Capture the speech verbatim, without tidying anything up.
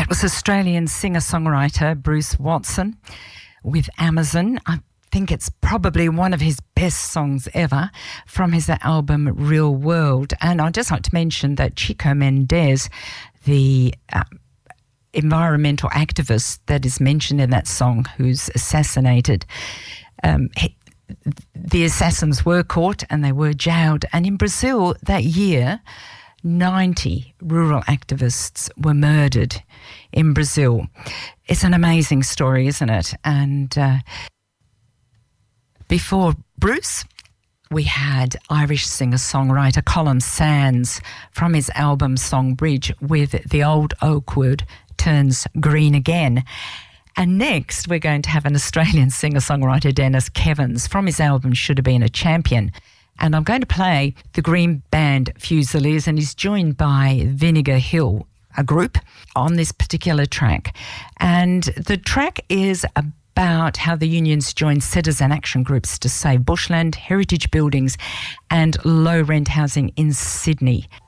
That was Australian singer-songwriter Bruce Watson with Amazon. I think it's probably one of his best songs ever from his album Real World. And I'd just like to mention that Chico Mendes, the uh, environmental activist that is mentioned in that song, who's assassinated, um, he, the assassins were caught and they were jailed. And in Brazil that year, ninety rural activists were murdered in Brazil. It's an amazing story, isn't it? And uh, before Bruce, we had Irish singer-songwriter Colin Sands from his album Song Bridge with The Old Oak Wood Turns Green Again. And next, we're going to have an Australian singer-songwriter, Dennis Kevins, from his album Should Have Been a Champion. And I'm going to play the Green Band Fusiliers, and he's joined by Vinegar Hill, a group, on this particular track. And the track is about how the unions joined citizen action groups to save bushland, heritage buildings and low-rent housing in Sydney.